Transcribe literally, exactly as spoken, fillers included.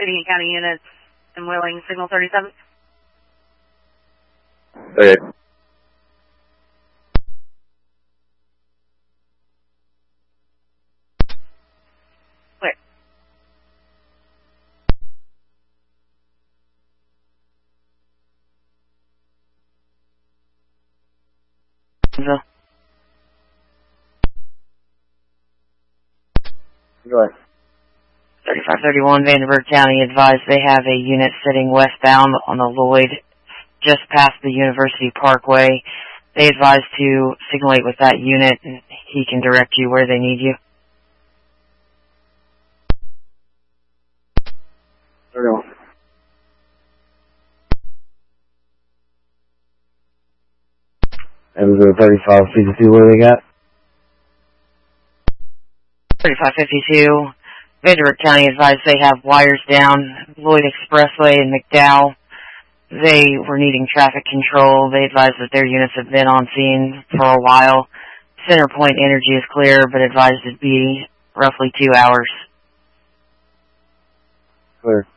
city and county units in Wheeling, signal thirty-seven. Okay. Clear. No. Go ahead. thirty-five thirty-one Vanderburgh County advised they have a unit sitting westbound on the Lloyd just past the University Parkway. They advised to signalate with that unit and he can direct you where they need you. thirty-one. And the thirty-five fifty-two, what do they got? thirty-five fifty-two Vanderburgh County advised they have wires down Lloyd Expressway and McDowell. They were needing traffic control. They advised that their units have been on scene for a while. Center Point Energy is clear, but advised it'd be roughly two hours. Clear.